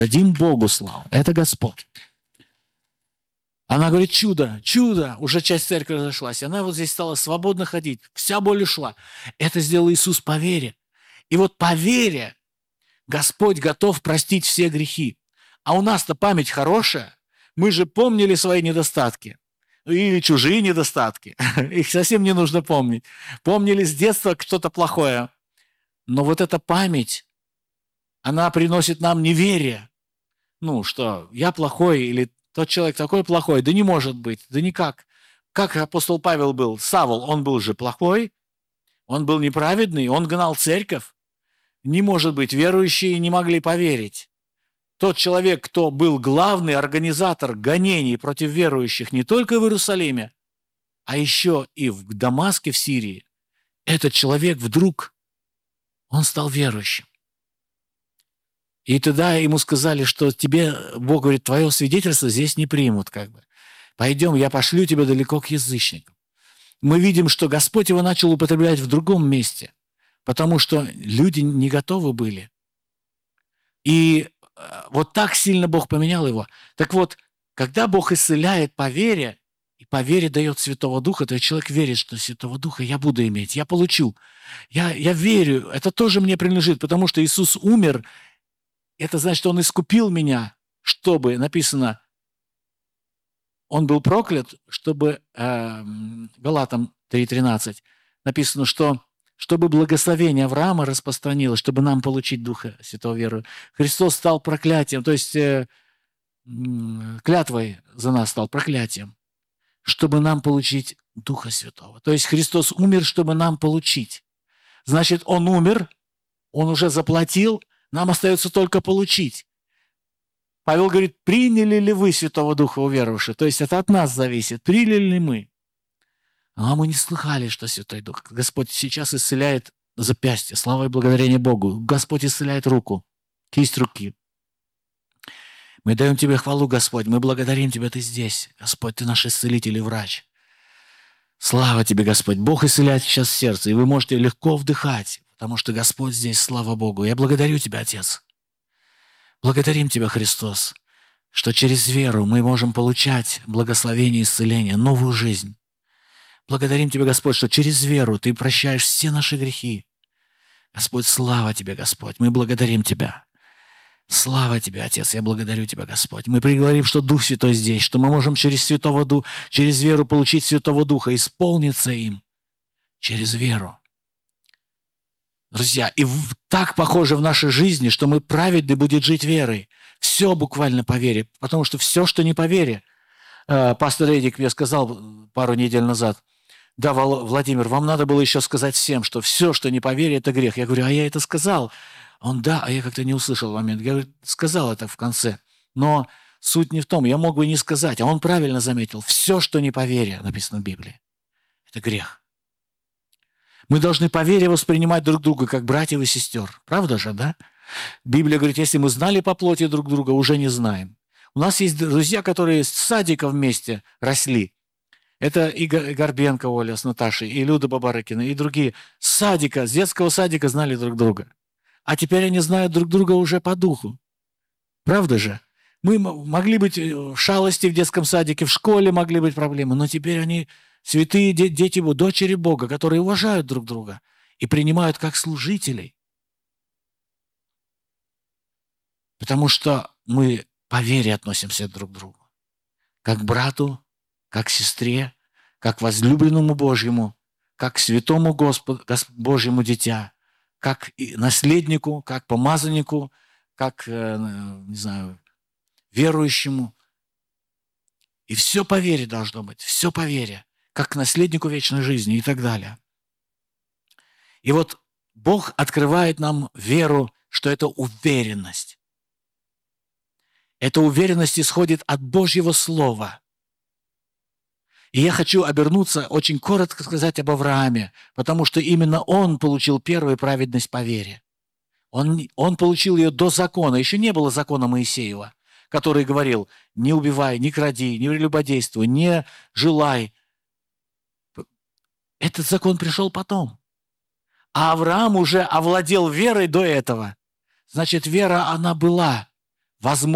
Дадим Богу славу. Это Господь. Она говорит, чудо, чудо. Уже часть церкви разошлась. Она вот здесь стала свободно ходить. Вся боль ушла. Это сделал Иисус по вере. И вот по вере Господь готов простить все грехи. А у нас-то память хорошая. Мы же помнили свои недостатки. Или чужие недостатки. Их совсем не нужно помнить. Помнили с детства что-то плохое. Но вот эта память, она приносит нам неверие. Ну, что я плохой или тот человек такой плохой. Да не может быть, да никак. Как апостол Павел был? Савл, он был же плохой, он был неправедный, он гнал церковь. Не может быть, верующие не могли поверить. Тот человек, кто был главный организатор гонений против верующих не только в Иерусалиме, а еще и в Дамаске, в Сирии, этот человек вдруг, он стал верующим. И тогда ему сказали, что тебе, Бог говорит, твое свидетельство здесь не примут, как бы. Пойдем, я пошлю тебя далеко к язычникам. Мы видим, что Господь его начал употреблять в другом месте, потому что люди не готовы были. И вот так сильно Бог поменял его. Так вот, когда Бог исцеляет по вере, и по вере дает Святого Духа, то человек верит, что Святого Духа я буду иметь, я получу. Я верю, это тоже мне принадлежит, потому что Иисус умер. Это значит, что Он искупил меня, чтобы, написано, Он был проклят, чтобы, Галатам 3:13, написано, что чтобы благословение Авраама распространилось, чтобы нам получить Духа Святого веру. Христос стал проклятием, то есть клятвой за нас стал проклятием, чтобы нам получить Духа Святого. То есть Христос умер, чтобы нам получить. Значит, Он умер, Он уже заплатил, нам остается только получить. Павел говорит, приняли ли вы Святого Духа уверовавшие? То есть это от нас зависит, приняли ли мы. А мы не слыхали, что Святой Дух. Господь сейчас исцеляет запястье, слава и благодарение Богу. Господь исцеляет руку, кисть руки. Мы даем Тебе хвалу, Господь, мы благодарим Тебя, Ты здесь. Господь, Ты наш исцелитель и врач. Слава Тебе, Господь. Бог исцеляет сейчас сердце, и вы можете легко вдыхать, потому что Господь здесь, слава Богу. Я благодарю Тебя, Отец. Благодарим Тебя, Христос, что через веру мы можем получать благословение, исцеление, новую жизнь. Благодарим Тебя, Господь, что через веру Ты прощаешь все наши грехи. Господь, слава Тебе, Господь, мы благодарим Тебя. Слава Тебе, Отец, я благодарю Тебя, Господь. Мы приговорим, что Дух Святой здесь, что мы можем через Святого Духа, через веру получить Святого Духа, исполниться им через веру. Друзья, и так похоже в нашей жизни, что мы праведны будет жить верой. Все буквально по вере, потому что все, что не по вере. Пастор Эдик мне сказал пару недель назад, да, Владимир, вам надо было еще сказать всем, что все, что не по вере, это грех. Я говорю, а я это сказал. Он, да, а я как-то не услышал в момент. Я говорю, сказал это в конце. Но суть не в том, я мог бы не сказать, а он правильно заметил. Все, что не по вере, написано в Библии, это грех. Мы должны по вере воспринимать друг друга как братьев и сестер. Правда же, да? Библия говорит, если мы знали по плоти друг друга, уже не знаем. У нас есть друзья, которые с садика вместе росли. Это и Горбенко Оля с Наташей, и Люда Бабарыкина, и другие. С садика, с детского садика знали друг друга. А теперь они знают друг друга уже по духу. Правда же? Мы могли быть в шалости в детском садике, в школе могли быть проблемы, но теперь они святые дети, дочери Бога, которые уважают друг друга и принимают как служителей. Потому что мы по вере относимся друг к другу. Как к брату, как к сестре, как к возлюбленному Божьему, как к святому Божьему дитя, как наследнику, как помазаннику, как, не знаю, верующему. И все по вере должно быть, все по вере, как к наследнику вечной жизни и так далее. И вот Бог открывает нам веру, что это уверенность. Эта уверенность исходит от Божьего Слова. И я хочу обернуться, очень коротко сказать об Аврааме, потому что именно он получил первую праведность по вере. Он получил ее до закона. Еще не было закона Моисеева, который говорил, не убивай, не кради, не прелюбодействуй, не желай. Этот закон пришел потом. А Авраам уже овладел верой до этого. Значит, вера, она была возможно.